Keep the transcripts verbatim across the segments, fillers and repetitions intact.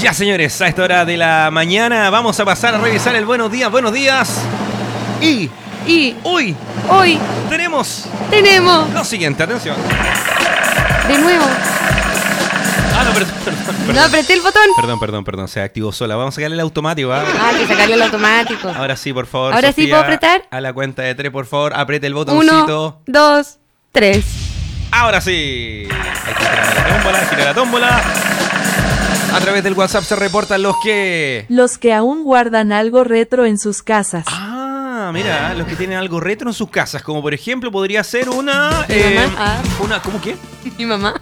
Ya, señores, a esta hora de la mañana vamos a pasar a revisar el buenos días, buenos días. Y, Y hoy, hoy tenemos tenemos lo siguiente, atención. de nuevo. Ah, no, perdón, perdón, perdón. No apreté el botón. Perdón, perdón, perdón, se activó sola. Vamos a sacarle el automático, ¿ah? Ah, hay que sacarle el automático. Ahora sí, por favor. Ahora sí, Sofía, ¿puedo apretar? A la cuenta de tres, por favor, apriete el botoncito. Uno, dos, tres. Ahora sí. Hay que girar la tómbola, girar la tómbola. A través del WhatsApp se reportan los que... Los que aún guardan algo retro en sus casas. Ah, mira, los que tienen algo retro en sus casas. Como por ejemplo podría ser una... Mi eh, mamá. Ah. Una, ¿cómo qué? Mi mamá.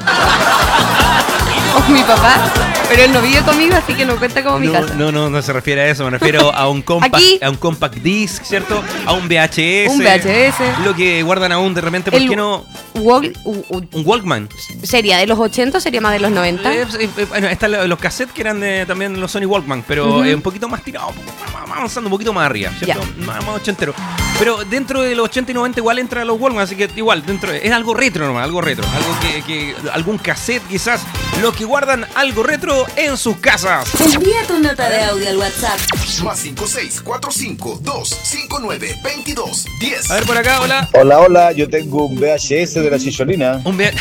O mi papá. Pero él no vive conmigo, así que no cuenta como mi No, casa. no, no, no se refiere a eso. Me refiero a un compact, Aquí. a un compact disc, ¿cierto? A un V H S. Un V H S. Lo que guardan aún de repente, ¿por El- qué no? Wal- u- u- Un Walkman. ¿Sería de los ochenta o sería más de los noventa? Eh, eh, eh, bueno, están lo- los cassettes que eran de, también los Sony Walkman, pero Ujú. eh, un poquito más tirado, más- más avanzando un poquito más arriba, ¿cierto? Más, más ochentero. Pero dentro de los ochenta y noventa igual entra los Walkman, así que igual, dentro es algo retro nomás, algo retro. Algo que, que algún cassette quizás, los que guardan algo retro en sus casas. Envía tu nota de audio al WhatsApp. Más cinco seis cuatro cinco dos cinco nueve veintidós diez. A ver por acá, hola. Hola, hola, yo tengo un V H S de la Chicholina. Un V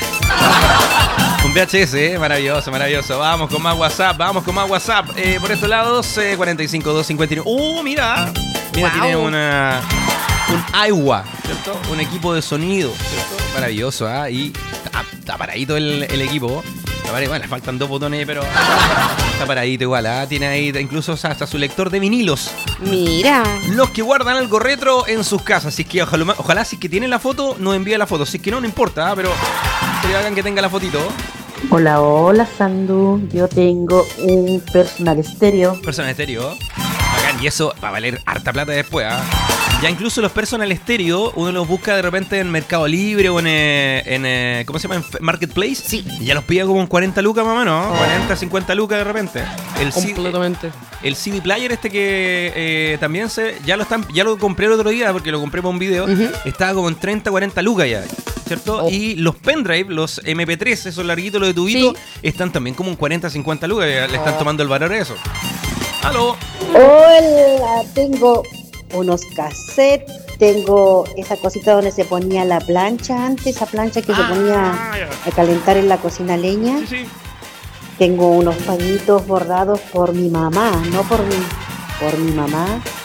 Un V H S, eh, maravilloso, maravilloso. Vamos con más WhatsApp, vamos con más WhatsApp. Eh, por estos lados, eh, cuarenta y cinco, doscientos cincuenta y nueve. ¡Uh, mira! Mira, Wow. tiene una... Un I W A, ¿cierto? Un equipo de sonido, ¿cierto? Maravilloso, ¿ah? Y está, está paradito el, el equipo. Está paradito. Bueno, le faltan dos botones, pero está paradito igual, ¿ah? Tiene ahí incluso hasta su lector de vinilos. Mira. Los que guardan algo retro en sus casas. Si es que ojalá, ojalá si es que tienen la foto, nos envíe la foto. Si es que no, no importa, ¿ah? Pero sería bacán que tenga la fotito. Hola, hola Sandu, yo tengo un personal estéreo. Personal estéreo. Bacán, y eso va a valer harta plata después, ¿ah? Ya incluso los personal estéreo, uno los busca de repente en Mercado Libre o en, eh, en eh, ¿cómo se llama? En Marketplace. Sí. Y ya los pilla como en cuarenta lucas más o menos, ¿no? cuarenta, cincuenta lucas de repente. El C- Completamente. El C D player este que eh, también se ya lo están ya lo compré el otro día porque lo compré para un video. Ujú. Estaba como en treinta, cuarenta lucas ya, ¿cierto? Oh. Y los pendrive, los M P tres, esos larguitos, los de tubito, Sí. están también como en cuarenta, cincuenta lucas. Ya le están Oh. tomando el valor a eso. ¡Aló! Hola, tengo unos cassettes, tengo esa cosita donde se ponía la plancha antes, esa plancha que se ponía Ah, ya. a calentar en la cocina leña. Sí, sí. Tengo unos pañitos bordados por mi mamá, no por mí, por mi mamá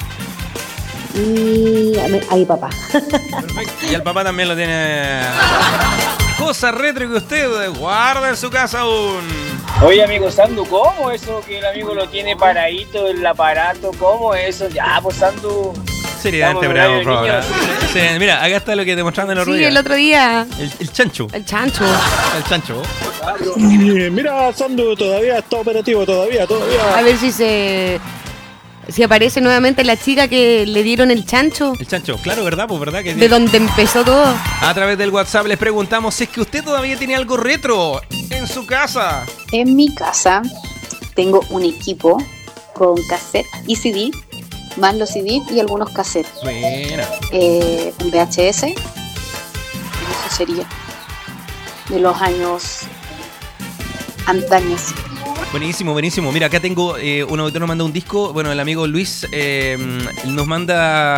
y a mi, a mi papá. Perfecto. Y el papá también lo tiene. Cosa retro que usted guarda en su casa aún. Oye, amigo Sandu, ¿cómo eso que el amigo lo tiene paradito el aparato? ¿Cómo eso? Ya, pues Sandu. Seriamente, Estamos en bravo, horario de bravo. niños. Sí, mira, acá está lo que te mostraron el otro Sí, día. el otro día. El, el chancho. El chancho. El chancho. Mira, Sandu, todavía está operativo, todavía, A todavía. ver si se. Si aparece nuevamente la chica que le dieron el chancho. El chancho, claro, ¿verdad? Pues verdad que De donde empezó todo. a través del WhatsApp les preguntamos si es que usted todavía tiene algo retro en su casa. En mi casa tengo un equipo con cassette y C D, más los C D y algunos cassettes. Buena. Eh, un V H S, y eso sería de los años antaños. Buenísimo, buenísimo. Mira, acá tengo eh, un auditor nos manda un disco. Bueno, el amigo Luis eh, nos manda